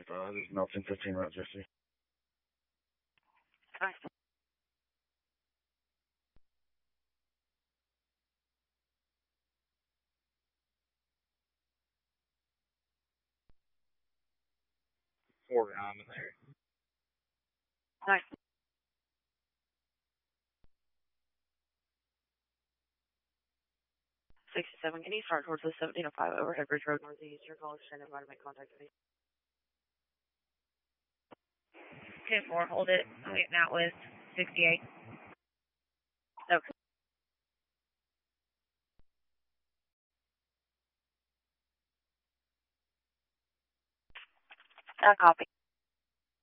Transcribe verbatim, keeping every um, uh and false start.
Uh, this is Melton, fifteen Route fifty. Hi. Four um, in there. Hi. sixty-seven, can you start towards the seventeen oh five overhead bridge road northeast? Your call is standing by to make contact with me. ten four, hold it. I'm getting out with sixty-eight. Okay. Uh, copy.